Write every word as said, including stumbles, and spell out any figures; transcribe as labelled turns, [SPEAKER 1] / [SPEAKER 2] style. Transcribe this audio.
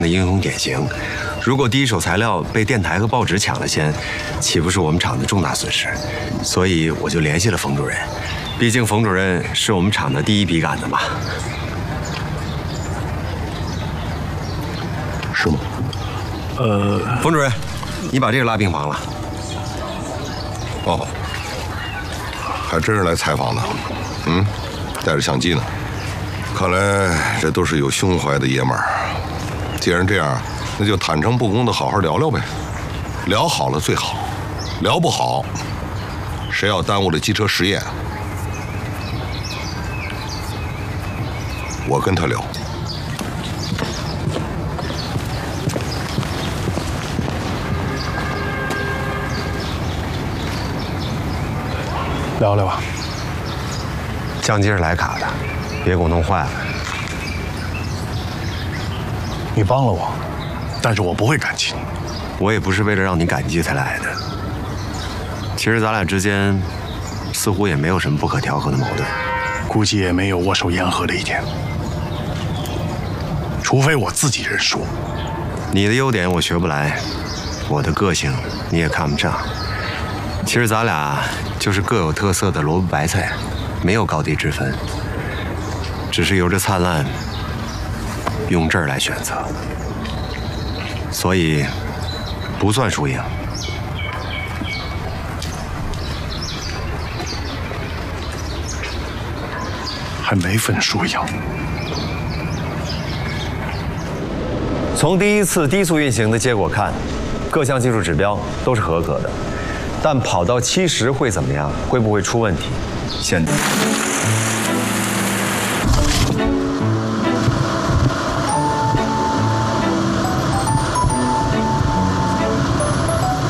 [SPEAKER 1] 的英雄典型。如果第一手材料被电台和报纸抢了先，岂不是我们厂的重大损失？所以我就联系了冯主任，毕竟冯主任是我们厂的第一笔杆子嘛。
[SPEAKER 2] 是吗？呃，
[SPEAKER 1] 冯主任，你把这个拉病房了。
[SPEAKER 2] 哦，还真是来采访的。嗯，带着相机呢。看来这都是有胸怀的爷们儿。既然这样，那就坦诚不公的好好聊聊呗。聊好了最好，聊不好，谁要耽误了机车实验，我跟他聊。
[SPEAKER 3] 聊聊吧。
[SPEAKER 1] 相机是徕卡的，别给我弄坏了。
[SPEAKER 3] 你帮了我，但是我不会感激你。
[SPEAKER 1] 我也不是为了让你感激才来的。其实咱俩之间似乎也没有什么不可调和的矛盾，
[SPEAKER 3] 估计也没有握手言和的一天，除非我自己认输。
[SPEAKER 1] 你的优点我学不来，我的个性你也看不上。其实咱俩就是各有特色的萝卜白菜，没有高低之分，只是由着灿烂用这儿来选择，所以不算输赢。
[SPEAKER 3] 还没分输赢。
[SPEAKER 4] 从第一次低速运行的结果看，各项技术指标都是合格的，但跑到七十会怎么样？会不会出问题？现在。